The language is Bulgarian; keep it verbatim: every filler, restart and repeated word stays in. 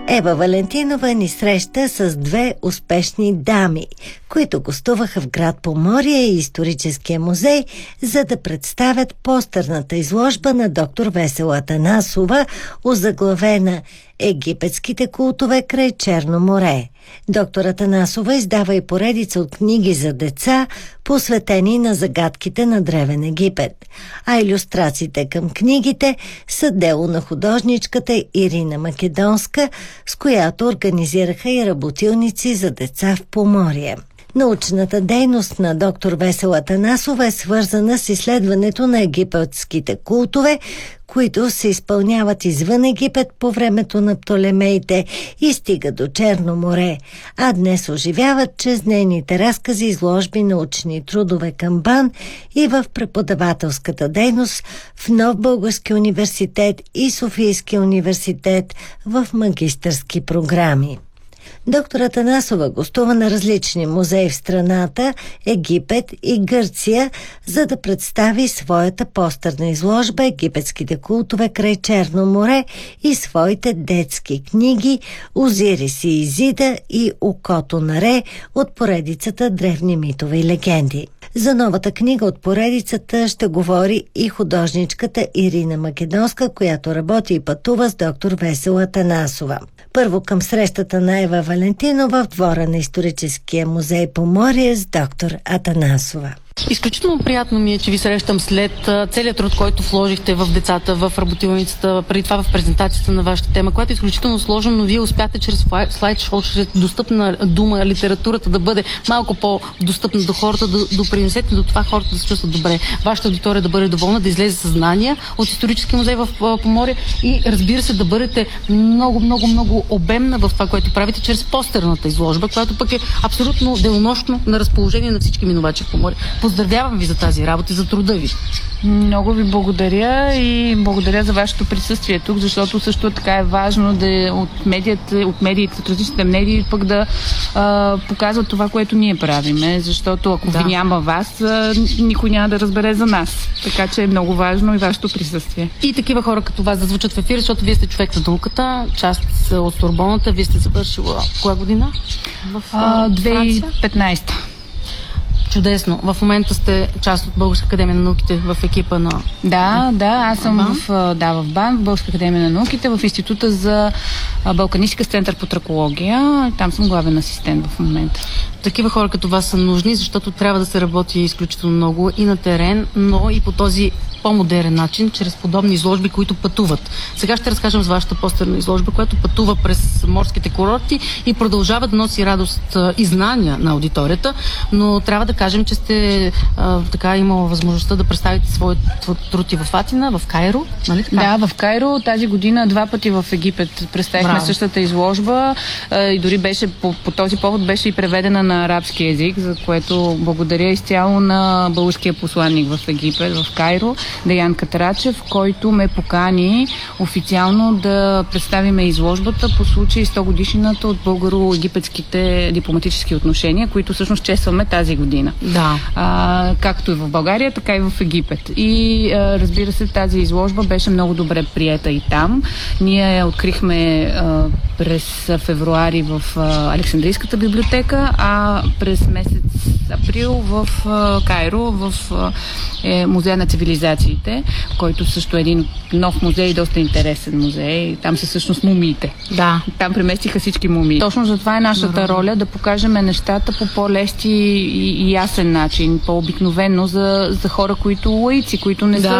Ева Валентинова ни среща с две успешни дами, които гостуваха в град Поморие и историческия музей, за да представят постърната изложба на доктор Весела Атанасова, озаглавена „Египетските култове край Черно море“. Доктор Атанасова издава и поредица от книги за деца, посветени на загадките на Древен Египет, а илюстрациите към книгите са дело на художничката Ирина Македонска, с която организираха и работилници за деца в Поморие. Научната дейност на доктор Весела Атанасова е свързана с изследването на египетските култове, които се изпълняват извън Египет по времето на Птолемеите и стига до Черно море, а днес оживяват чрез нейните разкази, изложби, научни трудове към БАН и в преподавателската дейност в Нов български университет и Софийския университет в магистърски програми. Доктор Атанасова гостува на различни музеи в страната, Египет и Гърция, за да представи своята постърна изложба „Египетските култове край Черно море“ и своите детски книги „Озирис и Изида“ и „Окото на Ре“ от поредицата „Древни митове и легенди“. За новата книга от поредицата ще говори и художничката Ирина Македонска, която работи и пътува с доктор Весела Атанасова. Първо към срещата на Ева Валентинова в двора на историческия музей Поморие с доктор Атанасова. Изключително приятно ми е, че ви срещам след целият труд, който вложихте в децата, в работилницата, преди това в презентацията на вашата тема, която е изключително сложна, но вие успяте чрез слайд-шоу, чрез достъпна дума, литературата да бъде малко по-достъпна до хората, да допринесете до това хората да се чувстват добре. Вашата аудитория да бъде доволна, да излезе съзнание от исторически музей в Поморие и, разбира се, да бъдете много, много, много обемна в това, което правите чрез постърната изложба, която пък е абсолютно денонощно на разположение на всички минувачи в Поморие. Поздравявам ви за тази работа и за труда ви. Много ви благодаря и благодаря за вашето присъствие тук, защото също така е важно да от медиите, от медиите, от различните медии пък да а, показват това, което ние правиме, защото ако да. ви няма вас, а, никой няма да разбере за нас. Така че е много важно и вашето присъствие. И такива хора като вас да звучат в ефир, защото вие сте човек на науката, част от Сорбоната, вие сте завършила коя година? В а, две хиляди и петнадесета. Чудесно. В момента сте част от Българска академия на науките в екипа на... Да, да, аз съм в, да, в БАН, в Българска академия на науките, в Института за балканистика с център по тракология. Там съм главен асистент в момента. Такива хора като вас са нужни, защото трябва да се работи изключително много и на терен, но и по този по-модерен начин, чрез подобни изложби, които пътуват. Сега ще разкажем за вашата постърна изложба, която пътува през морските курорти и продължава да носи радост и знания на аудиторията, но трябва да кажем, че сте а, така имала възможността да представите своят труд и в Атина, в Кайро, нали така? Да, в Кайро тази година два пъти в Египет представихме Браво. същата изложба а, и дори беше по, по този повод беше и преведена на арабски език, за което благодаря изцяло на българския посланник в Египет, в Кайро, Деян Катарачев, който ме покани официално да представиме изложбата по случай сто годишнината от българо-египетските дипломатически отношения, които всъщност честваме тази година. Да. А, както и в България, така и в Египет. И а, разбира се, тази изложба беше много добре приета и там. Ние я открихме а, през февруари в а, Александрийската библиотека, а през месец април в а, Кайро, в а, е, Музея на цивилизациите, който също е един нов музей, доста интересен музей. Там са всъщност мумиите. Да. Там преместиха всички мумии. Точно за това е нашата Добре. роля, да покажем нещата по по-лести и, и ясен начин, по-обикновено за, за хора, които лаици, които не да. са